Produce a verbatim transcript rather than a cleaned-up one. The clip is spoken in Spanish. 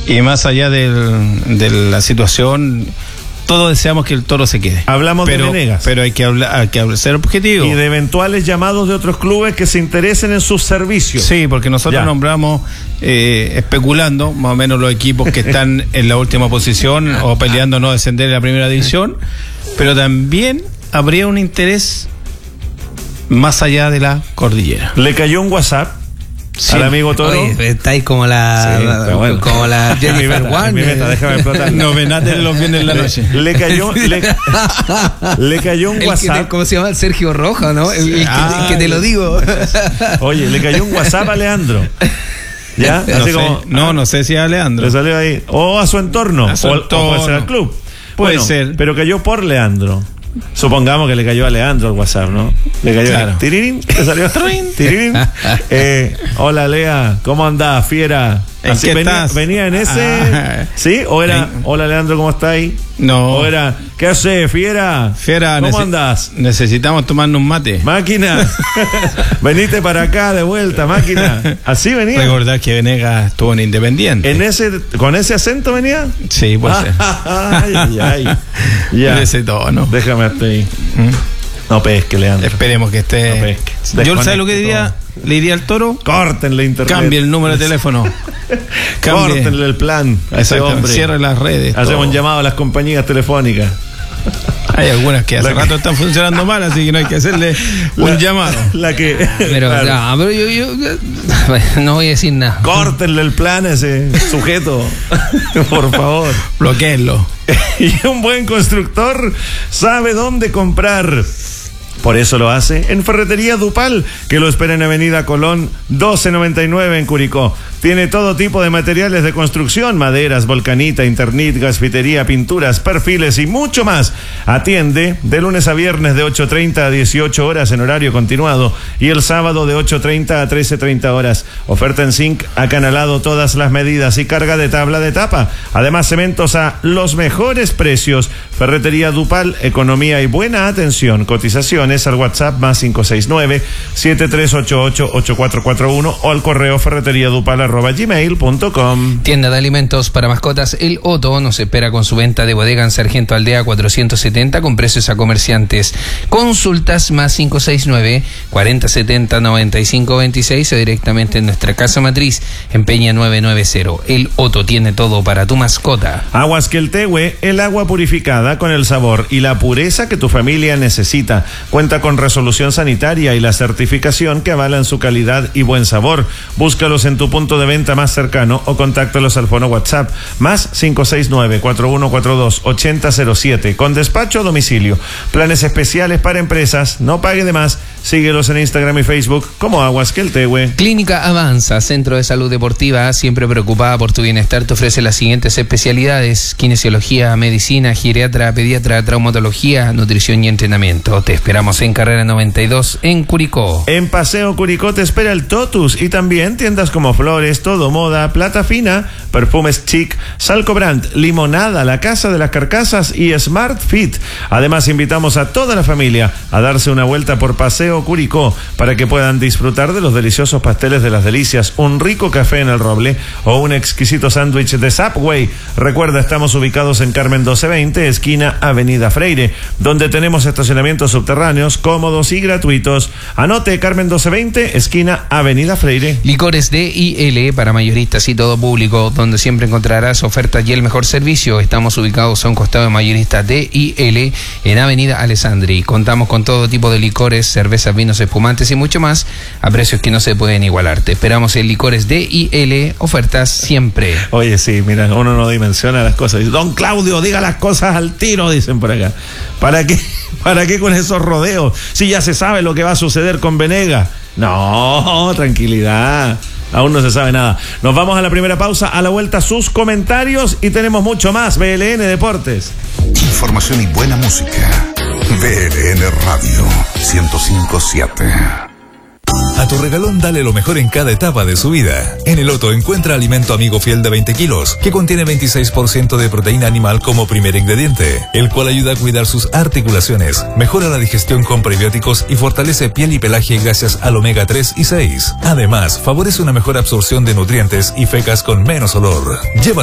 Y más allá del, de la situación, todos deseamos que el Toro se quede. Hablamos pero, de Venegas. Pero hay que, hablar, hay que ser objetivo. Y de eventuales llamados de otros clubes que se interesen en sus servicios. Sí, porque nosotros ya. nombramos, eh, especulando, más o menos los equipos que están en la última posición o peleando no descender en la primera división, pero también habría un interés más allá de la cordillera. Le cayó un WhatsApp. Sí. Al amigo Toro. Oye, estáis como la, sí, la bueno. como la Jennifer Warnes. Déjame explotar. Novenate los viernes en la noche. Le cayó, le, le cayó un el WhatsApp. Que te, ¿Cómo se llama? Sergio Rojo, ¿no? El, el, ah, que, que te lo digo. Oye, le cayó un WhatsApp a Leandro. ¿Ya? No, Así sé, como, no, no sé si a Leandro. Le salió ahí. O a su entorno. A su o, entorno. o puede ser al club. Puede bueno, ser. Pero cayó por Leandro. Supongamos que le cayó a Leandro el WhatsApp, ¿no? Le cayó claro. Tirirín, le salió Tirirín. Eh, hola Lea, ¿cómo andás, fiera? Así ¿En qué venía, estás? venía en ese, Ah. ¿sí? ¿O era, ¿En? hola Leandro, ¿cómo estás ahí? No. ¿O era, qué haces, fiera? Fiera, ¿cómo nece- andás? Necesitamos tomarnos un mate. Máquina, venite para acá de vuelta, máquina. Así venía. Recordar que Venegas estuvo en Independiente. ¿En ese, con ese acento venía? Sí, puede ser. Ay, ay, ay. Ya. En ese tono. Déjame hasta ahí. ¿Mm? No pesque, Leandro. Esperemos que esté. No pesque. Yo, ¿sabes lo que diría? Le diría al Toro. Córtenle internet. Cambie el número de teléfono. Cambie. Córtenle el plan a ese Exacto, hombre. cierre las redes. Hacemos todo. un llamado a las compañías telefónicas. Hay algunas que hace La que- rato están funcionando mal, así que no hay que hacerle un La- llamado. La que. Pero, claro. no, pero yo, yo bueno, no voy a decir nada. Córtenle el plan a ese sujeto. Por favor. Bloqueenlo. Y un buen constructor sabe dónde comprar. Por eso lo hace en Ferretería Dupal, que lo espera en Avenida Colón doce noventa y nueve en Curicó. Tiene todo tipo de materiales de construcción, maderas, volcanita, internit, gasfitería, pinturas, perfiles y mucho más. Atiende de lunes a viernes de ocho treinta a dieciocho horas en horario continuado y el sábado de ocho treinta a trece treinta horas. Oferta en zinc, acanalado todas las medidas y carga de tabla de tapa. Además, cementos a los mejores precios. Ferretería Dupal, economía y buena atención. Cotizaciones al WhatsApp más cinco seis nueve, siete tres ocho ocho, ocho cuatro cuatro uno o al correo ferreteriadupal arroba gmail punto com. Tienda de alimentos para mascotas El Otto nos espera con su venta de bodega en Sargento Aldea cuatrocientos setenta con precios a comerciantes. Consultas más cinco seis nueve, cuarenta setenta, noventa y cinco veintiséis o directamente en nuestra casa matriz en Peña nueve noventa. El Otto tiene todo para tu mascota. Aguas Queltehue, el agua purificada con el sabor y la pureza que tu familia necesita. Cuenta con resolución sanitaria y la certificación que avalan su calidad y buen sabor. Búscalos en tu punto de venta más cercano o contáctalos al fono WhatsApp más cinco seis nueve, cuatro uno cuatro dos, ocho cero cero siete con despacho a domicilio. Planes especiales para empresas, no pague de más. Síguelos en Instagram y Facebook como Aguas Queltehue. Clínica Avanza, Centro de Salud Deportiva, siempre preocupada por tu bienestar, te ofrece las siguientes especialidades: kinesiología, medicina, geriatra, pediatra, traumatología, nutrición y entrenamiento. Te esperamos en Carrera noventa y dos en Curicó. En Paseo Curicó te espera el Totus y también tiendas como Flores, Todo Moda, Plata Fina, Perfumes Chic, Salco Brand, Limonada, La Casa de las Carcasas y Smart Fit. Además, invitamos a toda la familia a darse una vuelta por Paseo Curicó para que puedan disfrutar de los deliciosos pasteles de las delicias, un rico café en el Roble o un exquisito sándwich de Subway. Recuerda, estamos ubicados en Carmen doce veinte, esquina Avenida Freire, donde tenemos estacionamientos subterráneos cómodos y gratuitos. Anote: Carmen doce veinte, esquina Avenida Freire. Licores D I L para mayoristas y todo público, donde siempre encontrarás ofertas y el mejor servicio. Estamos ubicados a un costado de mayorista D I L en Avenida Alessandri. Contamos con todo tipo de licores, cervezas, vinos, espumantes y mucho más a precios que no se pueden igualar. Te esperamos en Licores D I L, ofertas siempre. Oye, sí, mira, uno no dimensiona las cosas. Dice, don Claudio, diga las cosas al tiro, dicen por acá. ¿Para qué? ¿Para qué con esos rodeos? Si ya se sabe lo que va a suceder con Venegas. No, tranquilidad. Aún no se sabe nada. Nos vamos a la primera pausa. A la vuelta, sus comentarios y tenemos mucho más. B L N Deportes. Información y buena música. B L N Radio ciento cinco punto siete. A tu regalón dale lo mejor en cada etapa de su vida. En el Otto encuentra alimento amigo fiel de veinte kilos, que contiene veintiséis por ciento de proteína animal como primer ingrediente, el cual ayuda a cuidar sus articulaciones, mejora la digestión con prebióticos y fortalece piel y pelaje gracias al omega tres y seis. Además, favorece una mejor absorción de nutrientes y fecas con menos olor. Lleva